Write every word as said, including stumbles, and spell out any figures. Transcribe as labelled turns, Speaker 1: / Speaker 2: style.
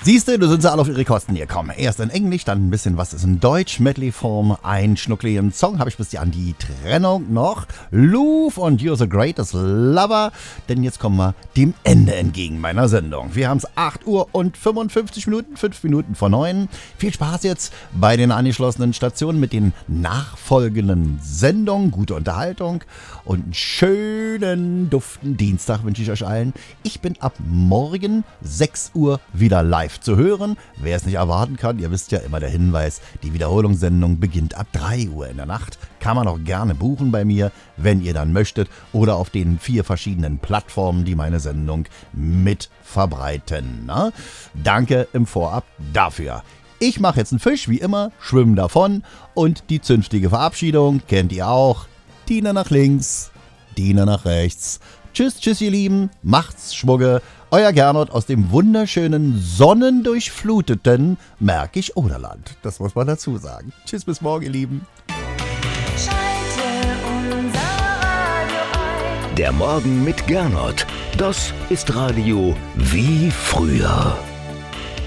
Speaker 1: Siehst du, du sind sie alle auf ihre Kosten hier. Komm, erst in Englisch, dann ein bisschen was ist in Deutsch, Medley-Form, ein schnuckligen Song habe ich bis an die Trennung noch. Louvre und You're the Greatest Lover, denn jetzt kommen wir dem Ende entgegen meiner Sendung. Wir haben es acht Uhr und fünfundfünfzig Minuten, fünf Minuten vor neun. Viel Spaß jetzt bei den angeschlossenen Stationen mit den nachfolgenden Sendungen. Gute Unterhaltung und einen schönen, duften Dienstag wünsche ich euch allen. Ich bin ab morgen sechs Uhr wieder live zu hören. Wer es nicht erwarten kann, ihr wisst ja immer der Hinweis, die Wiederholungssendung beginnt ab drei Uhr in der Nacht. Kann man auch gerne buchen bei mir, wenn ihr dann möchtet, oder auf den vier verschiedenen Plattformen, die meine Sendung mit verbreiten. Na? Danke im Vorab dafür. Ich mache jetzt einen Fisch, wie immer, schwimme davon und die zünftige Verabschiedung kennt ihr auch. Diener nach links, Diener nach rechts. Tschüss, tschüss ihr Lieben, macht's Schmugge. Euer Gernot aus dem wunderschönen, sonnendurchfluteten Märkisch-Oderland. Das muss man dazu sagen. Tschüss, bis morgen, ihr Lieben.
Speaker 2: Schalte unser Radio ein.
Speaker 3: Der Morgen mit Gernot. Das ist Radio wie früher.